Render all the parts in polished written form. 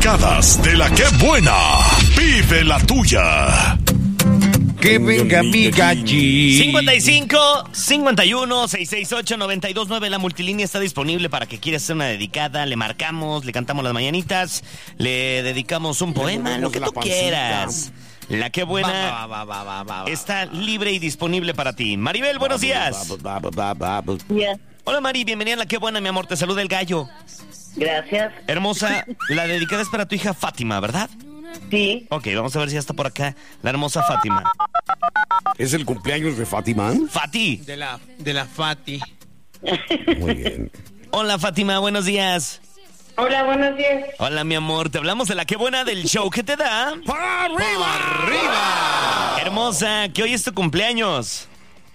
dedicadas de la que buena. Vive la tuya. Que venga mi galli. 55 51 668 929. La multilínea está disponible para que quieras hacer una dedicada. Le marcamos, le cantamos las mañanitas, le dedicamos un poema, lo que tú quieras. La que buena está libre y disponible para ti. Maribel, buenos días. Hola Mari, bienvenida a La que buena, mi amor. Te saluda el gallo. Gracias. Hermosa, la dedicada es para tu hija Fátima, ¿verdad? Sí. Ok, vamos a ver si ya está por acá la hermosa Fátima. ¿Es el cumpleaños de Fátima? Fati. De la Fati. Muy bien. Hola Fátima, buenos días. Hola, buenos días. Hola mi amor, te hablamos de La que buena del show que te da. ¡Para arriba! Hermosa, que hoy es tu cumpleaños.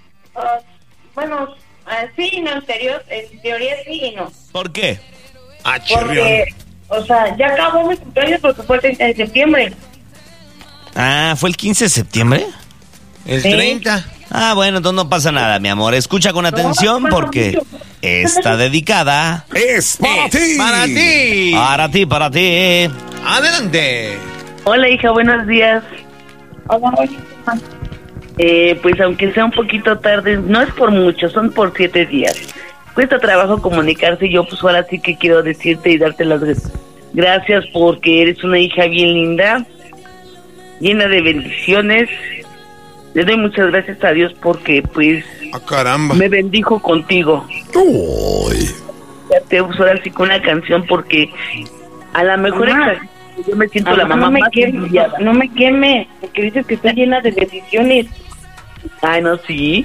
Sí, no, en teoría sí y no. ¿Por qué? Porque, ya acabó mi cumpleaños porque fue el 30 de septiembre. Ah, ¿fue el 15 de septiembre? El Sí. 30. Ah, bueno, entonces no pasa nada, mi amor. Escucha con atención porque está dedicada ¡Es para ti! Para ti. para ti. Adelante. Hola, hija, buenos días. Hola, pues aunque sea un poquito tarde, no es por mucho, son por 7 días. Cuesta trabajo comunicarse y yo pues ahora sí que quiero decirte y darte las gracias porque eres una hija bien linda, llena de bendiciones. Le doy muchas gracias a Dios porque pues Caramba. me bendijo contigo. Uy. Ya te uso ahora sí con una canción porque a lo mejor yo me siento la mamá más envidiada. No me queme, porque dices que está llena de bendiciones. Ay, no, sí.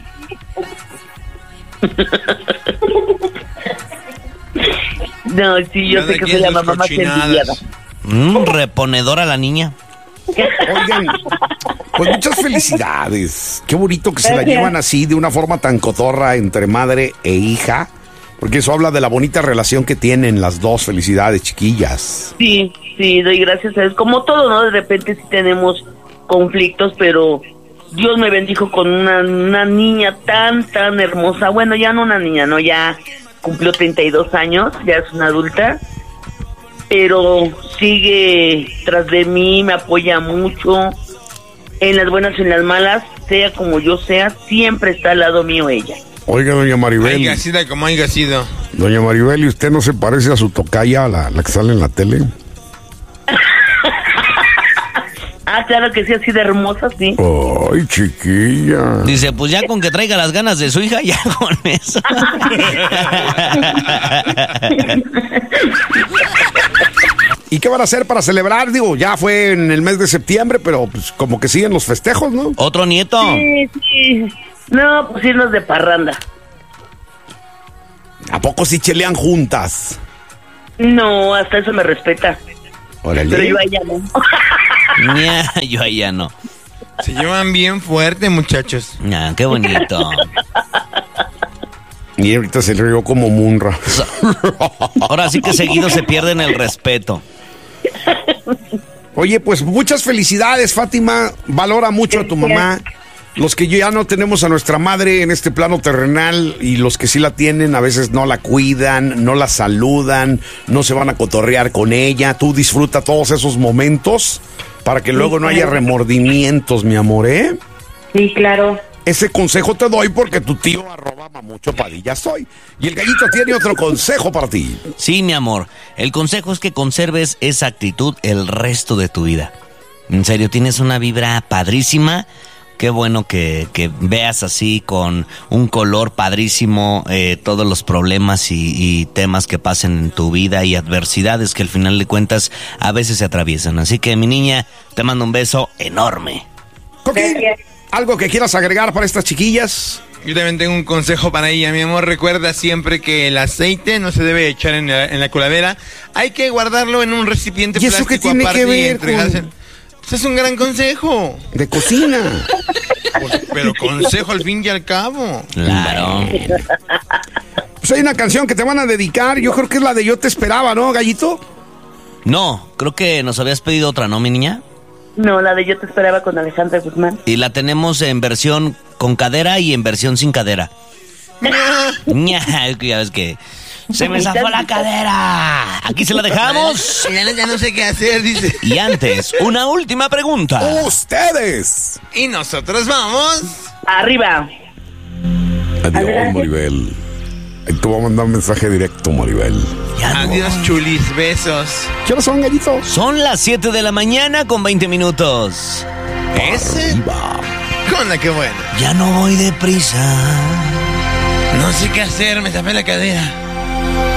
No, sí, yo Cada sé que quien soy la sus mamá más cochinadas. envidiada. Reponedora la niña. Oigan, pues muchas felicidades. Qué bonito que se la llevan así, de una forma tan cotorra entre madre e hija. Porque eso habla de la bonita relación que tienen las dos. Felicidades, chiquillas. Sí, doy gracias a Dios. Como todo, ¿no? De repente sí tenemos conflictos, pero Dios me bendijo con una niña tan hermosa. Bueno, ya no una niña, ¿no? Ya cumplió 32 años, ya es una adulta. Pero sigue tras de mí, me apoya mucho. En las buenas y en las malas, sea como yo sea, siempre está al lado mío ella. Oiga, doña Maribel. Haya sido como haya sido. Doña Maribel, ¿y usted no se parece a su tocaya, la que sale en la tele? Ah, claro que sí, así de hermosa, sí. Ay, chiquilla. Dice, pues ya con que traiga las ganas de su hija, ya con eso. ¿Y qué van a hacer para celebrar? Digo, ya fue en el mes de septiembre, pero pues como que siguen los festejos, ¿no? Otro nieto. Sí. No, pues irnos de parranda. ¿A poco sí chelean juntas? No, hasta eso me respeta. Órale. Pero yo a ella no. Yo allá no. Se llevan bien fuerte, muchachos. Ah, qué bonito. Y ahorita se rió como Munra. Ahora sí que seguido se pierden el respeto. Oye, pues muchas felicidades, Fátima. Valora mucho a tu mamá. Los que ya no tenemos a nuestra madre en este plano terrenal y los que sí la tienen a veces no la cuidan, no la saludan, no se van a cotorrear con ella. Tú disfruta todos esos momentos para que luego no haya remordimientos, mi amor, ¿eh? Sí, claro. Ese consejo te doy porque tu tío @Mamucho Padilla soy. Y el gallito tiene otro consejo para ti. Sí, mi amor. El consejo es que conserves esa actitud el resto de tu vida. En serio, tienes una vibra padrísima. Qué bueno que veas así con un color padrísimo todos los problemas y temas que pasen en tu vida y adversidades que al final de cuentas a veces se atraviesan. Así que, mi niña, te mando un beso enorme. Coquín, Gracias. ¿algo que quieras agregar para estas chiquillas? Yo también tengo un consejo para ella, mi amor. Recuerda siempre que el aceite no se debe echar en la coladera. Hay que guardarlo en un recipiente ¿Y eso plástico qué tiene aparte que ver y entregárselo. Pues es un gran consejo. De cocina. Pero consejo al fin y al cabo. Claro. Pues hay una canción que te van a dedicar. Yo creo que es la de Yo Te Esperaba, ¿no, gallito? No, creo que nos habías pedido otra, ¿no, mi niña? No, la de Yo Te Esperaba con Alejandra Guzmán. Y la tenemos en versión con cadera y en versión sin cadera. Ña, es que ya ves que Se me zafó la cadera. Aquí se la dejamos. Ya no sé qué hacer, dice. Y antes, una última pregunta. Ustedes. Y nosotros vamos. Arriba. Adiós, Maribel. Ahí te voy a mandar un mensaje directo, Maribel. Ya no. Adiós, chulis, besos. ¿Qué hora son, gallitos? Son las 7 de la mañana con 20 minutos. ¿Ese? Arriba. Onda, qué bueno. Ya no voy deprisa. No sé qué hacer, me tapé la cadera.